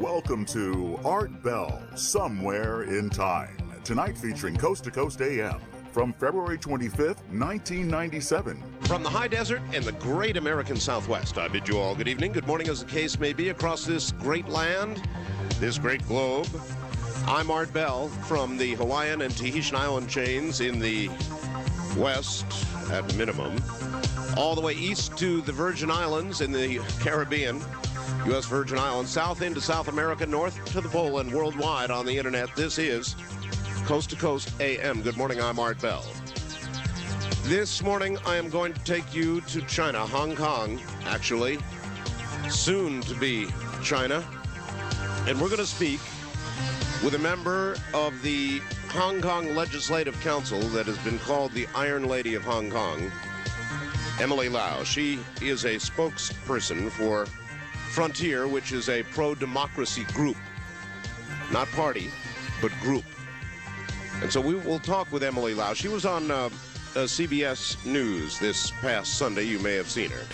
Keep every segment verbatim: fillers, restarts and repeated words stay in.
Welcome to Art Bell, Somewhere in Time. Tonight featuring Coast to Coast A M from February twenty-fifth, nineteen ninety-seven. From the high desert and the great American Southwest, I bid you all good evening, good morning as the case may be across this great land, this great globe. I'm Art Bell from the Hawaiian and Tahitian island chains in the west, at minimum, all the way east to the Virgin Islands in the Caribbean, U S Virgin Islands, south into South America, north to the pole, and worldwide on the internet. This is Coast to Coast A M. Good morning, I'm Art Bell. This morning, I am going to take you to China, Hong Kong, actually, soon to be China. And we're going to speak with a member of the Hong Kong Legislative Council that has been called the Iron Lady of Hong Kong, Emily Lau. She is a spokesperson for Frontier, which is a pro-democracy group. Not party, but group. And so we will talk with Emily Lau. She was on uh, uh, C B S News this past Sunday. You may have seen her.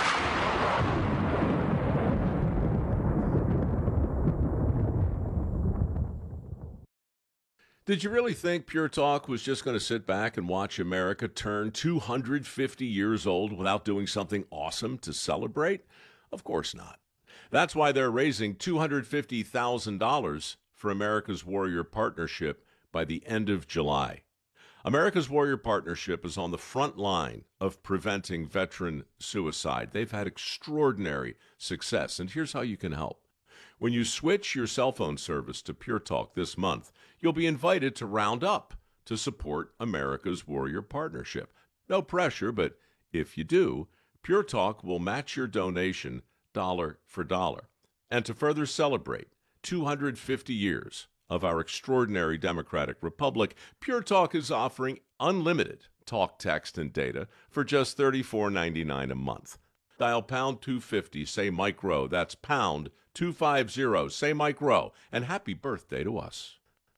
Did you really think Pure Talk was just going to sit back and watch America turn two hundred fifty years old without doing something awesome to celebrate? Of course not. That's why they're raising two hundred fifty thousand dollars for America's Warrior Partnership by the end of July. America's Warrior Partnership is on the front line of preventing veteran suicide. They've had extraordinary success, and here's how you can help. When you switch your cell phone service to Pure Talk this month, you'll be invited to round up to support America's Warrior Partnership. No pressure, but if you do, Pure Talk will match your donation dollar for dollar. And to further celebrate two hundred fifty years of our extraordinary democratic republic, Pure Talk is offering unlimited talk, text, and data for just thirty-four ninety-nine a month. Dial pound two fifty, say Mike Rowe. That's pound two fifty, say Mike Rowe. And happy birthday to us.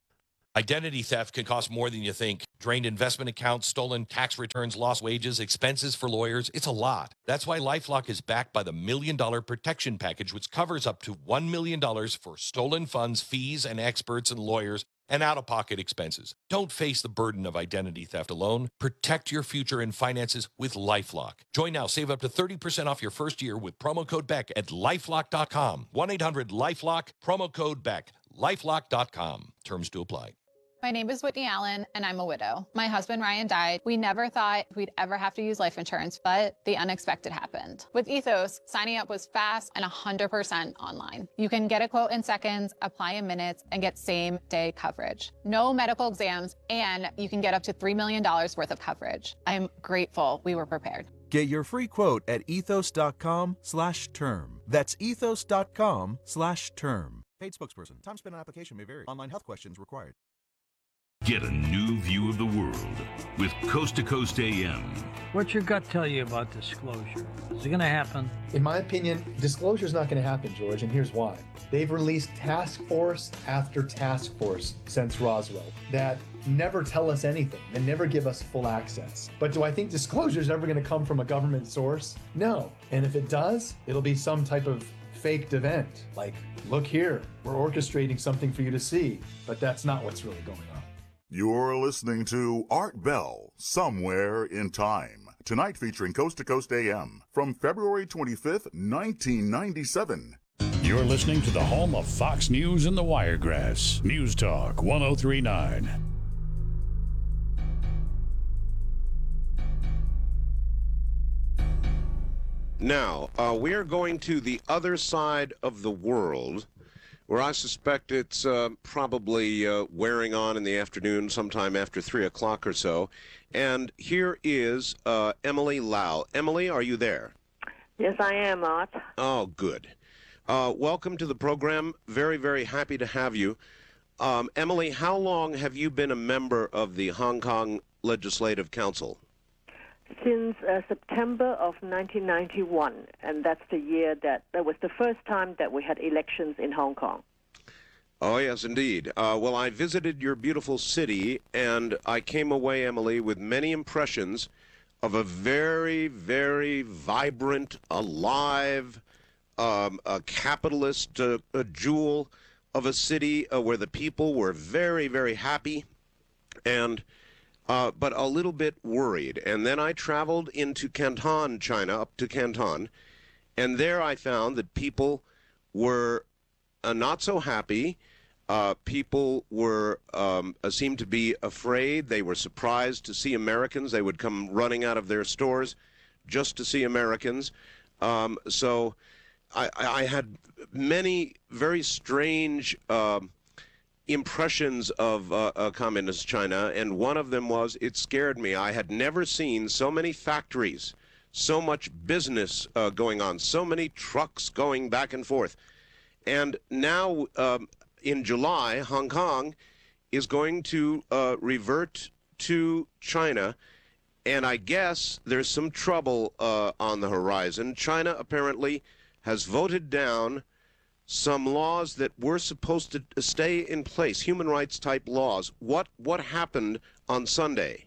Identity theft can cost more than you think. Drained investment accounts, stolen tax returns, lost wages, expenses for lawyers. It's a lot. That's why LifeLock is backed by the Million Dollar Protection Package, which covers up to one million dollars for stolen funds, fees, and experts and lawyers, and out-of-pocket expenses. Don't face the burden of identity theft alone. Protect your future and finances with LifeLock. Join now. Save up to thirty percent off your first year with promo code Beck at lifelock dot com. one eight hundred lifelock, promo code Beck. lifelock dot com. Terms to apply. My name is Whitney Allen, and I'm a widow. My husband, Ryan, died. We never thought we'd ever have to use life insurance, but the unexpected happened. With Ethos, signing up was fast and one hundred percent online. You can get a quote in seconds, apply in minutes, and get same-day coverage. No medical exams, and you can get up to three million dollars worth of coverage. I'm grateful we were prepared. Get your free quote at ethos dot com slash term. That's ethos dot com slash term. Paid spokesperson. Time spent on application may vary. Online health questions required. Get a new view of the world with Coast to Coast A M. What's your gut tell you about disclosure? Is it going to happen? In my opinion, disclosure is not going to happen, George, and here's why. They've released task force after task force since Roswell that never tell us anything and never give us full access. But do I think disclosure is ever going to come from a government source? No. And if it does, it'll be some type of faked event. Like, look here, we're orchestrating something for you to see. But that's not what's really going on. You're listening to Art Bell, Somewhere in Time. Tonight featuring Coast to Coast A M from February twenty-fifth, nineteen ninety-seven. You're listening to the home of Fox News and the Wiregrass. News Talk one oh three point nine. Now, uh, we're going to the other side of the world, where I suspect it's uh, probably uh, wearing on in the afternoon, sometime after three o'clock or so. And here is uh, Emily Lau. Emily, are you there? Yes, I am, Art. Oh, good. Uh, welcome to the program. Very, very happy to have you. Um, Emily, how long have you been a member of the Hong Kong Legislative Council? Since uh, September of nineteen ninety-one, and that's the year that, that was the first time that we had elections in Hong Kong. Oh, yes, indeed. Uh, well, I visited your beautiful city, and I came away, Emily, with many impressions of a very, very vibrant, alive, um, a capitalist uh, a jewel of a city uh, where the people were very, very happy, and uh, but a little bit worried. And then I traveled into Canton, China, up to Canton, and there I found that people were uh, not so happy. Uh, people were um, uh, seemed to be afraid. They were surprised to see Americans. They would come running out of their stores just to see Americans. Um, so I, I had many very strange uh, impressions of uh, uh, communist China, and one of them was it scared me. I had never seen so many factories, so much business uh, going on, so many trucks going back and forth. And now, um, in July, Hong Kong is going to uh, revert to China, and I guess there's some trouble uh, on the horizon. China apparently has voted down some laws that were supposed to stay in place, human rights type laws. What what happened on Sunday?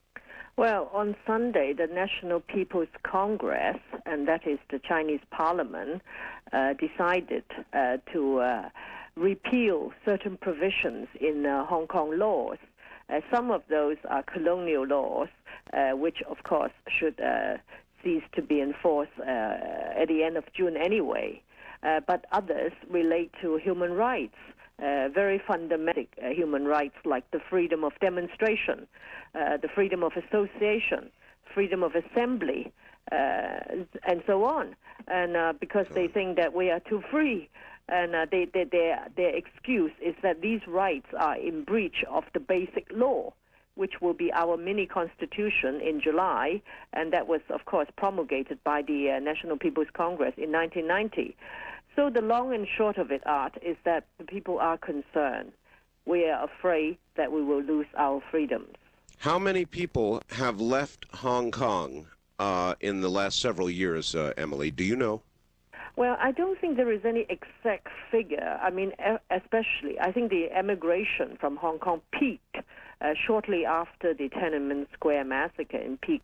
Well, on Sunday, the National People's Congress, and that is the Chinese Parliament, uh, decided uh, to uh, repeal certain provisions in uh, Hong Kong laws. Uh, some of those are colonial laws, uh, which, of course, should uh, cease to be enforced uh, at the end of June anyway. Uh, but others relate to human rights, uh, very fundamental uh, human rights like the freedom of demonstration, uh, the freedom of association, freedom of assembly, uh, and so on. And uh, because they think that we are too free, and uh, they, they, their, their excuse is that these rights are in breach of the basic law, which will be our mini-constitution in July, and that was, of course, promulgated by the uh, National People's Congress in nineteen ninety. So the long and short of it, Art, is that the people are concerned. We are afraid that we will lose our freedoms. How many people have left Hong Kong uh, in the last several years, uh, Emily? Do you know? Well, I don't think there is any exact figure. I mean, especially, I think the emigration from Hong Kong peaked Uh, shortly after the Tiananmen Square massacre in peak